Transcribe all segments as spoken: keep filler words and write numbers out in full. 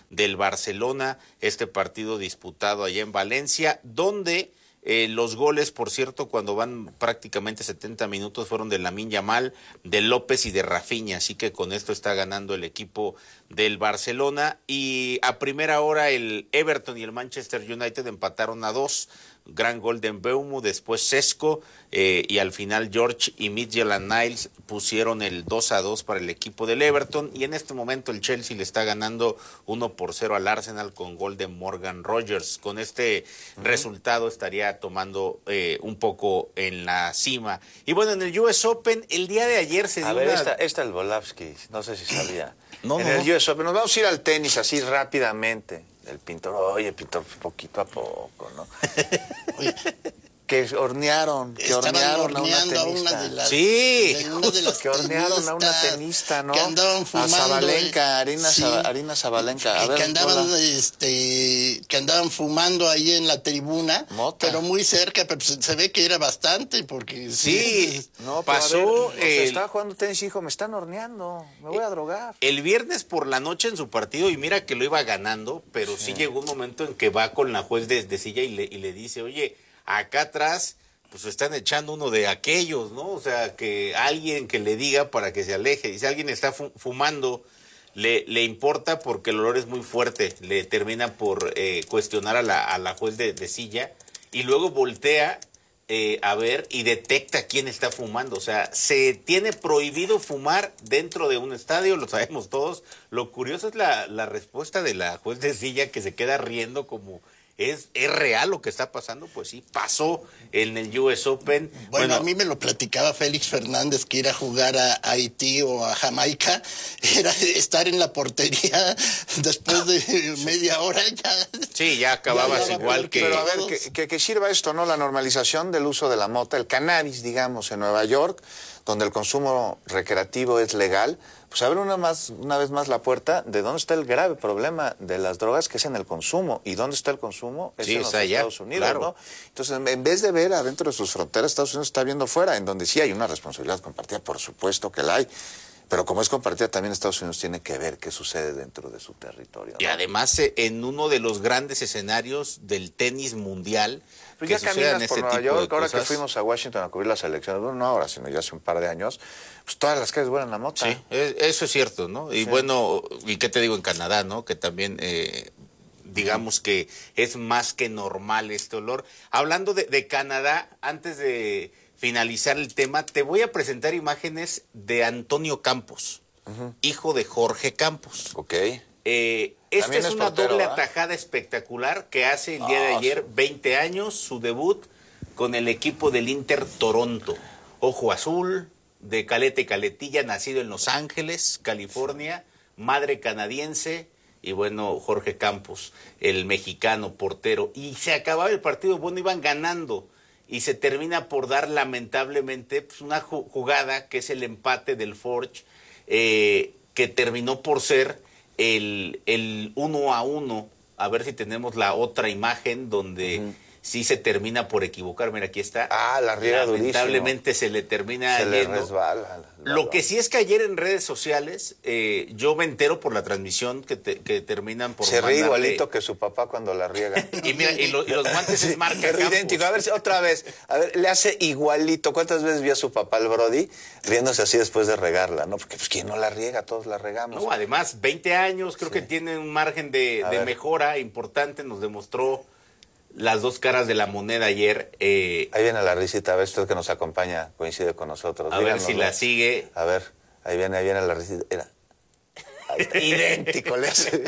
del Barcelona, este partido disputado allá en Valencia, donde eh, los goles, por cierto, cuando van prácticamente setenta minutos, fueron de Lamine Yamal, de López y de Rafinha, así que con esto está ganando el equipo del Barcelona. Y a primera hora el Everton y el Manchester United empataron a dos, gran gol de Mbeumo, después Sesco, eh, y al final George y Midtjylland-Niles pusieron el dos a dos para el equipo del Everton, y en este momento el Chelsea le está ganando uno por cero al Arsenal con gol de Morgan Rogers. Con este uh-huh. resultado estaría tomando eh, un poco en la cima. Y bueno, en el U S Open, el día de ayer se dio A ver, una... esta, esta el Volavsky, no sé si sabía. no, en no. el U S Open, nos vamos a ir al tenis así rápidamente. El pintor, oye, pintor, poquito a poco, ¿no? Oye, que hornearon, que hornearon a una tenista. A una de las, sí, de una de las que hornearon a una tenista, ¿no? Que andaban fumando. A Zabalenka, Arina, sí, Zab Arina Zabalenka. A ver, que andaban, hola. este, que andaban fumando ahí en la tribuna, Mota. Pero muy cerca, pero se, se ve que era bastante, porque sí, sí no, pasó. Ver, el... o sea, estaba jugando tenis, hijo, me están horneando, me voy a drogar. El viernes por la noche en su partido, y mira que lo iba ganando, pero sí, sí llegó un momento en que va con la juez de, de silla y le, y le dice, oye, acá atrás pues están echando uno de aquellos, ¿no? O sea, que alguien que le diga para que se aleje. Y si alguien está fumando, le, le importa porque el olor es muy fuerte. Le termina por eh, cuestionar a la, a la juez de, de silla, y luego voltea eh, a ver y detecta quién está fumando. O sea, se tiene prohibido fumar dentro de un estadio, lo sabemos todos. Lo curioso es la, la respuesta de la juez de silla, que se queda riendo como... ¿Es, ¿Es real lo que está pasando? Pues sí, pasó en el U S Open. Bueno, bueno, a mí me lo platicaba Félix Fernández, que ir a jugar a Haití o a Jamaica era estar en la portería después de media hora ya. Sí, ya acababas ya igual que... Pero a ver, que, que, que sirva esto, ¿no? La normalización del uso de la mota, el cannabis, digamos, en Nueva York, donde el consumo recreativo es legal. Pues abre una, más, una vez más la puerta de dónde está el grave problema de las drogas, que es en el consumo. ¿Y dónde está el consumo? Es sí, en los allá, Estados Unidos, claro. ¿no? Entonces, en vez de ver adentro de sus fronteras, Estados Unidos está viendo fuera, en donde sí hay una responsabilidad compartida, por supuesto que la hay. Pero como es compartida, también Estados Unidos tiene que ver qué sucede dentro de su territorio, ¿no? Y además, en uno de los grandes escenarios del tenis mundial... Pero ya caminas por Nueva York, ahora que fuimos a Washington a cubrir las elecciones, bueno, no ahora, sino ya hace un par de años, pues todas las calles huelen a mota. Sí, eso es cierto, ¿no? Y sí. Bueno, ¿y qué te digo en Canadá, no? Que también, eh, digamos sí. que es más que normal este olor. Hablando de, de Canadá, antes de finalizar el tema, te voy a presentar imágenes de Antonio Campos, uh-huh. hijo de Jorge Campos. Ok. Eh, esta es, es una portero, doble ¿eh? atajada espectacular que hace el día oh, de ayer, sí. veinte años, su debut con el equipo del Inter Toronto. Ojo azul, de caleta y caletilla, nacido en Los Ángeles, California, sí. madre canadiense, y bueno, Jorge Campos, el mexicano portero. Y se acababa el partido, bueno, iban ganando, y se termina por dar lamentablemente pues, una jugada que es el empate del Forge, eh, que terminó por ser el, el uno a uno. A ver si tenemos la otra imagen donde uh-huh. sí se termina por equivocar. Mira, aquí está. Ah, la riega lamentablemente durísimo. se le termina se yendo. le resbala. Lo que sí es que ayer en redes sociales, eh, yo me entero por la transmisión que, te, que terminan por se ríe igualito que su papá cuando la riega. Y mira, y, lo, y los guantes es marca Campos. Idéntico. A ver, otra vez. A ver, le hace igualito. ¿Cuántas veces vio a su papá, el Brody, riéndose así después de regarla? ¿No? Porque pues quien no la riega, todos la regamos. No, además, veinte años, creo sí. que tiene un margen de, de mejora importante, nos demostró las dos caras de la moneda ayer. Eh, ahí viene la risita, a ver, usted que nos acompaña coincide con nosotros. A Díganos, ver si la sigue. A ver, ahí viene, ahí viene la risita. Era. Ahí está, idéntico, le hace.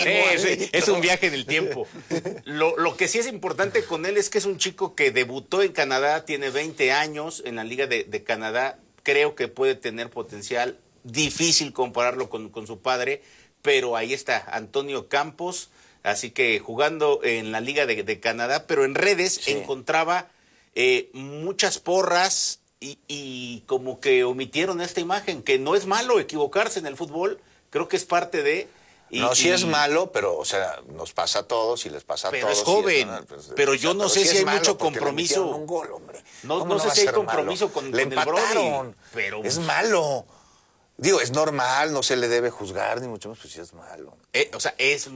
es, es un viaje en el tiempo. Lo, lo que sí es importante con él es que es un chico que debutó en Canadá, tiene veinte años en la Liga de, de Canadá. Creo que puede tener potencial, difícil compararlo con, con su padre, pero ahí está, Antonio Campos. Así que jugando en la Liga de, de Canadá, pero en redes sí. encontraba eh, muchas porras y, y como que omitieron esta imagen, que no es malo equivocarse en el fútbol, creo que es parte de... Y, no, sí y, es malo, pero, o sea, nos pasa a todos y les pasa a pero todos. Es joven, es, pues, pero yo o sea, no pero sé sí si hay malo mucho compromiso. Un gol, hombre. No, no, no sé si hay compromiso malo? con, le con empataron, el Brody. Pero... Es malo. Digo, es normal, no se le debe juzgar, ni mucho más, pues sí es malo. Eh, o sea, es